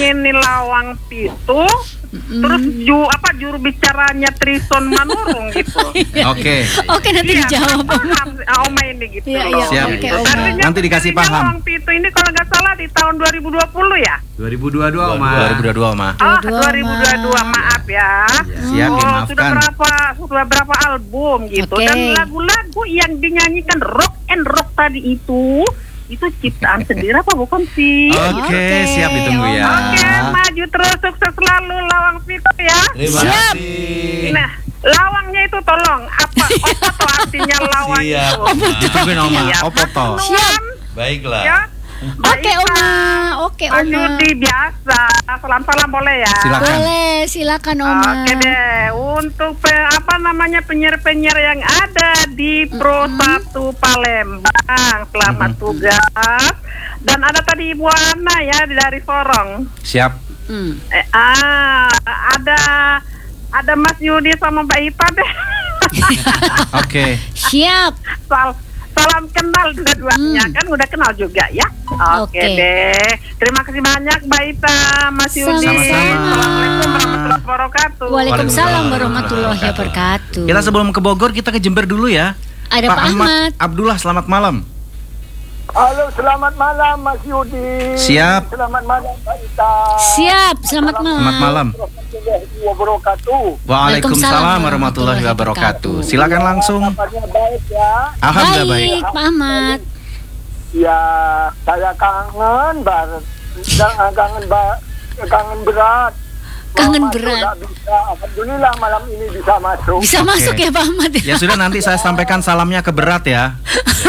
ini Lawang Pitu, terus juru bicaranya Trison Manurung gitu. Oke. Oke, nanti dijawab. Paham Oma ini gitu. Iya, loh. Siap. Oke, Gitu. Oma. Tadinya Nanti dikasih sebenarnya paham. Lawang Pitu ini kalau nggak salah di tahun 2020 ya? 2022 Oma. 2022 Oma. Oh, 2022, 2022, maaf ya. Siap, Oh, dimaafkan. sudah berapa album gitu. Oke. Dan lagu-lagu yang dinyanyikan rock and rock tadi itu ciptaan sendiri apa bukan sih? Oke, siap ditunggu ya. Oke, maju terus, sukses selalu Lawang Pitu ya. Terima Siap. kasih. Nah, lawangnya itu tolong apa tuh artinya lawang Siap. itu? Ditungguin Oma. Iya, Opo toh. Siap. Baiklah. Ya. Oke, Oma. Oke, Pak Oma. Yudi biasa. Salam-salam boleh ya? Silakan. Boleh, silakan Oma. Oke deh, untuk penyiar-penyiar yang ada di Pro 1 Palembang, selamat tugas. Dan ada tadi Ibu Ana ya dari Sorong. Siap. Ada Mas Yudi sama Mbak Ita deh. Oke. Siap. Salam kenal dua-duanya, kan udah kenal juga ya. Oke Oke. deh. Terima kasih banyak Mbak Ita, Mas Yudi. Sama-sama. Assalamualaikum warahmatullahi wabarakatuh. Waalaikumsalam warahmatullahi wabarakatuh. Kita sebelum ke Bogor kita ke Jember dulu ya. Ada Pak Ahmad. Abdullah, selamat malam. Halo, selamat malam Mas Yudi. Siap. Selamat malam Mbak Ita. Siap, selamat malam. Selamat malam. Warahmatullahi wabarakatuh. Waalaikumsalam warahmatullahi wabarakatuh. Silakan langsung. Kabarnya baik ya. Alhamdulillah baik. Baik, Pak Ahmad. Ya, saya kangen banget. Kangen berat. Kangen Masuk berat. nggak bisa. Alhamdulillah malam ini bisa masuk. Bisa masuk ya Pak Ahmad ya? Ya sudah, nanti saya sampaikan salamnya ke Berat ya.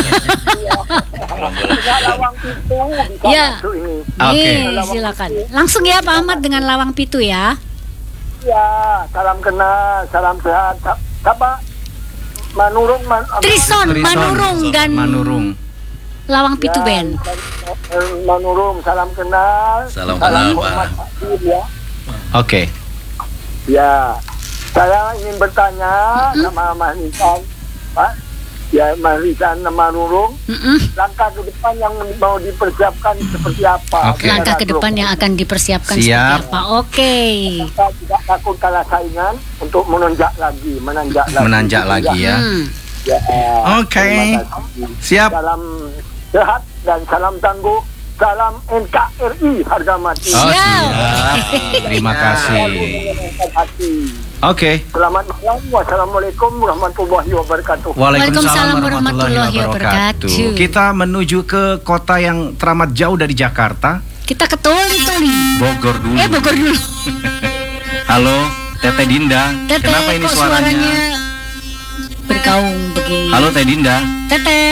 Punya Lawang Pitu bisa Ya. masuk ini. Oke. Silakan. Langsung ya Pak Ahmad dengan Lawang Pitu ya. Ya, salam kenal, salam sehat. Siapa? Manurung, Trison, Manurung dan Manurung. Lawang Pitu Band. Manurung, salam kenal. Salam kenal, hormat Pak. hadir, ya. Oke. Ya, saya ingin bertanya sama Mas Nisan, Pak. Ya, Mas Nisan sama Manurung, langkah ke depan yang mau dipersiapkan seperti apa? Oke. Langkah ke depan yang akan dipersiapkan Siap. seperti apa? Oke. Kita tidak takut kalah saingan untuk menanjak lagi ya. Ya, Oke. terima kasih. Siap. Salam sehat dan salam tangguh. Salam NKRI harga mati. Oh, Siap. siap. Terima kasih. Hati. Oke. Selamat malam. Wassalamualaikum warahmatullahi wabarakatuh. Waalaikumsalam warahmatullahi wabarakatuh. Kita menuju ke kota yang teramat jauh dari Jakarta, Kita ke Toli. Bogor dulu. Bogor dulu. Halo, Tete Dinda. Tete, Kenapa ini kok suaranya? bergaung begini? Halo Teh Dinda. Tete.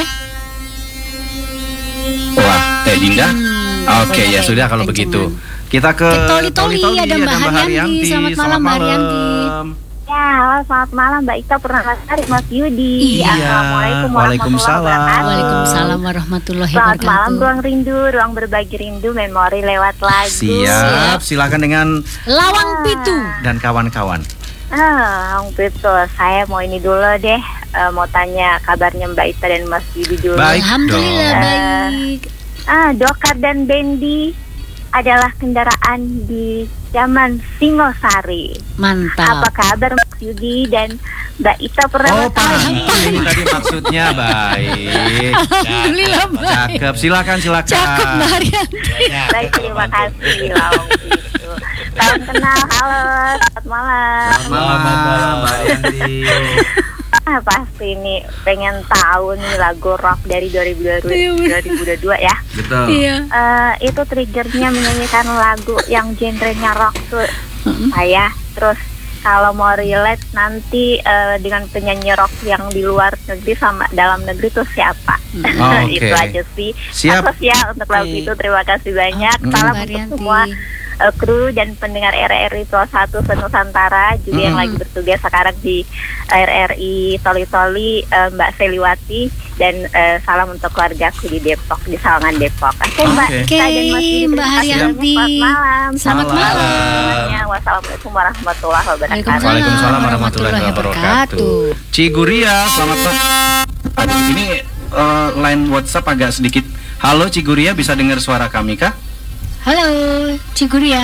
Wah, Teh Dinda. Oke, boleh, ya sudah kalau kencengan. begitu. Kita ke Toli, ada Mbak Haryanti. Selamat malam, Mbak Haryanti. Ya, halo, selamat malam Mbak Ita Purnasari, Mas Yudi. Iya. Assalamualaikum Waalaikumsalam. warahmatullahi wabarakatuh. Waalaikumsalam warahmatullahi Selamat malam, wabarakatuh. ruang rindu, ruang berbagi rindu, memori lewat lagu. Siap, silakan dengan Lawang Pitu. dan kawan-kawan. Om Pitu, saya mau ini dulu deh, mau tanya kabarnya Mbak Ita dan Mas Yudi dulu. Baik. Alhamdulillah dong. baik. Dokar dan Bendi adalah kendaraan di zaman Singosari. Mantap. Apa kabar Mas Yudi dan Mbak Ita Oh, Purnasari? ini tadi maksudnya baik. Alhamdulillah baik. Cakep, silakan. Cakep Mbak Haryanti. Baik, terima kasih Lawang Pitu. Salam kenal, halo, selamat malam. Selamat malam, Mbak Yanti. Pasti ini pengen tahu nih lagu rock dari 2022 ya. Betul. Iya. Itu triggernya menyanyikan lagu yang genrenya rock tuh saya. Terus kalau mau relate nanti dengan penyanyi rock yang di luar negeri sama dalam negeri tuh siapa? Oke. Itu aja sih. Siap. Sukses ya untuk lagu itu. Terima kasih banyak. Salam untuk Haryanti. semua kru dan pendengar RRI Pro 1 Senusantara juga yang lagi bertugas sekarang di RRI Toli-Toli, Mbak Seliwati, dan salam untuk keluargaku di Depok, di Sawangan Depok. Oke Mbak Oke. Ita dan Mas Yudi, Mbak terima kasih Haryanti. banyak. Selamat malam. Selamat malam. Semuanya. Wassalamualaikum warahmatullahi wabarakatuh. Waalaikumsalam warahmatullahi wabarakatuh. Ciguria, selamat malam. Aduh, ini line WhatsApp agak sedikit. Halo Ciguria, bisa dengar suara kami kah? Halo, Ciguria.